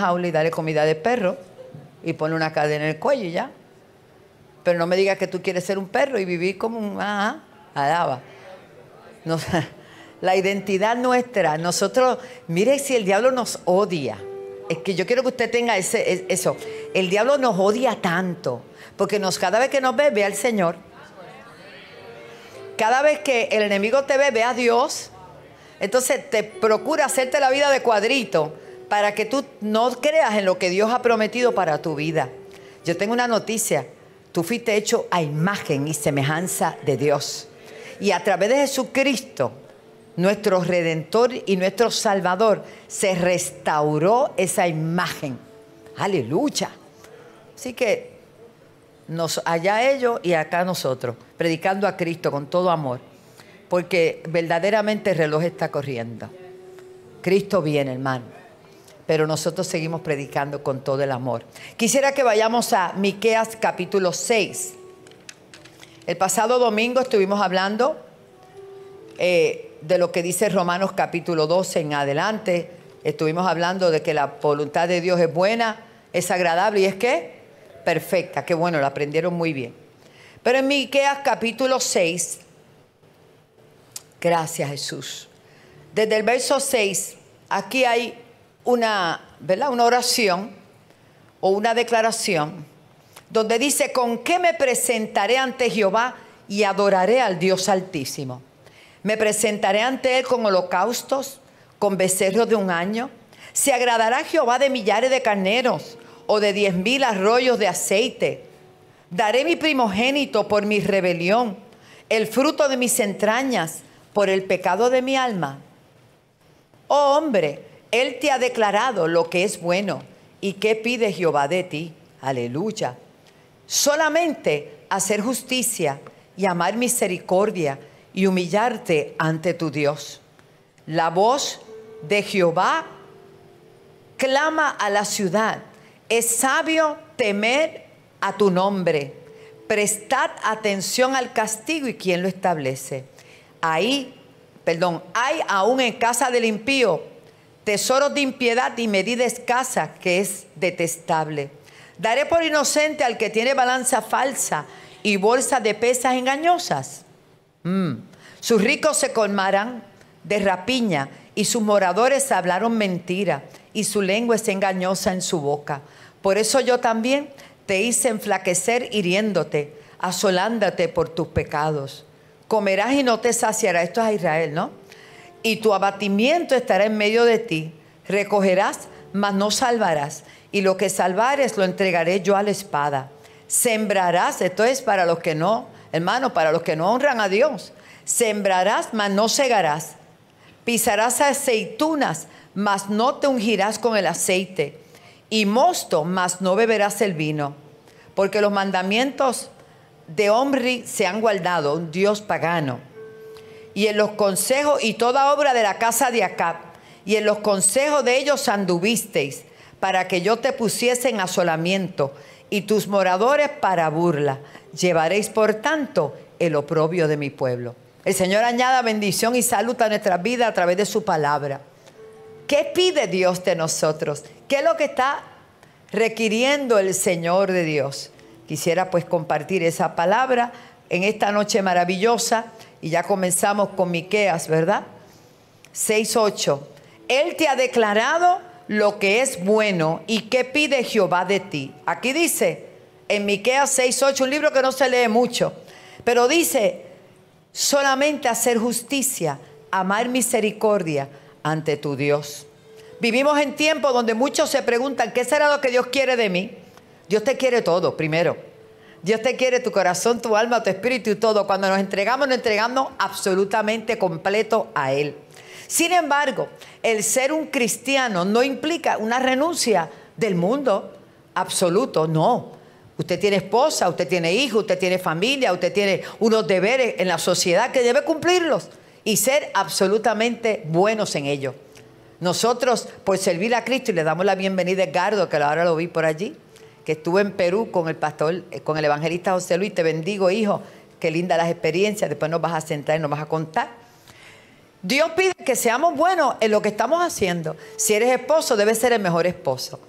jaula y dale comida de perro y ponle una cadena en el cuello y ya. Pero no me digas que tú quieres ser un perro y vivir como un... alaba. No, la identidad nuestra, nosotros... Mire si el diablo nos odia. Es que yo quiero que usted tenga eso. El diablo nos odia tanto. Porque cada vez que nos ve al Señor. Cada vez que el enemigo te ve a Dios. Entonces te procura hacerte la vida de cuadrito para que tú no creas en lo que Dios ha prometido para tu vida. Yo tengo una noticia. Tú fuiste hecho a imagen y semejanza de Dios. Y a través de Jesucristo, nuestro Redentor y nuestro Salvador, se restauró esa imagen. Aleluya. Así que allá ellos y acá nosotros, predicando a Cristo con todo amor. Porque verdaderamente el reloj está corriendo. Cristo viene, hermano. Pero nosotros seguimos predicando con todo el amor. Quisiera que vayamos a Miqueas capítulo 6. El pasado domingo estuvimos hablando de lo que dice Romanos capítulo 12 en adelante. Estuvimos hablando de que la voluntad de Dios es buena, es agradable y es ¿qué? Perfecta. Qué bueno, lo aprendieron muy bien. Pero en Miqueas capítulo 6... Gracias, Jesús. Desde el verso 6, aquí hay ¿verdad? Una oración o una declaración donde dice: ¿con qué me presentaré ante Jehová y adoraré al Dios Altísimo? Me presentaré ante Él con holocaustos, con becerros de un año. ¿Se agradará Jehová de millares de carneros o de 10,000 arroyos de aceite? Daré mi primogénito por mi rebelión, el fruto de mis entrañas, por el pecado de mi alma. Oh hombre, Él te ha declarado lo que es bueno. ¿Y qué pide Jehová de ti? Aleluya. Solamente hacer justicia y amar misericordia y humillarte ante tu Dios. La voz de Jehová clama a la ciudad. Es sabio temer a tu nombre. Prestad atención al castigo y quién lo establece. Hay aún en casa del impío tesoros de impiedad y medida escasa que es detestable. Daré por inocente al que tiene balanza falsa y bolsa de pesas engañosas. Sus ricos se colmarán de rapiña y sus moradores hablaron mentira y su lengua es engañosa en su boca. Por eso yo también te hice enflaquecer hiriéndote, asolándote por tus pecados. Comerás y no te saciarás. Esto es a Israel, ¿no? Y tu abatimiento estará en medio de ti. Recogerás, mas no salvarás. Y lo que salvares lo entregaré yo a la espada. Sembrarás, esto es para los que no, hermano, para los que no honran a Dios. Sembrarás, mas no segarás. Pisarás aceitunas, mas no te ungirás con el aceite. Y mosto, mas no beberás el vino. Porque los mandamientos de Omri se han guardado, un dios pagano, y en los consejos y toda obra de la casa de Acab, y en los consejos de ellos anduvisteis, para que yo te pusiese en asolamiento, y tus moradores para burla. Llevaréis por tanto el oprobio de mi pueblo. El Señor añada bendición y salud a nuestras vidas a través de su palabra. ¿Qué pide Dios de nosotros? ¿Qué es lo que está requiriendo el Señor de Dios? Quisiera pues compartir esa palabra en esta noche maravillosa. Y ya comenzamos con Miqueas, ¿verdad? 6:8. Él te ha declarado lo que es bueno y qué pide Jehová de ti. Aquí dice en Miqueas 6:8, un libro que no se lee mucho, pero dice solamente hacer justicia, amar misericordia ante tu Dios. Vivimos en tiempos donde muchos se preguntan, ¿qué será lo que Dios quiere de mí? Dios te quiere todo, primero. Dios te quiere tu corazón, tu alma, tu espíritu y todo. Cuando nos entregamos absolutamente completo a Él. Sin embargo, el ser un cristiano no implica una renuncia del mundo absoluto, no. Usted tiene esposa, usted tiene hijos, usted tiene familia, usted tiene unos deberes en la sociedad que debe cumplirlos y ser absolutamente buenos en ello. Nosotros, por servir a Cristo, y le damos la bienvenida a Edgardo, que ahora lo vi por allí, que estuvo en Perú con el pastor, con el evangelista José Luis. Te bendigo, hijo. Qué lindas las experiencias. Después nos vas a sentar y nos vas a contar. Dios pide que seamos buenos en lo que estamos haciendo. Si eres esposo, debes ser el mejor esposo.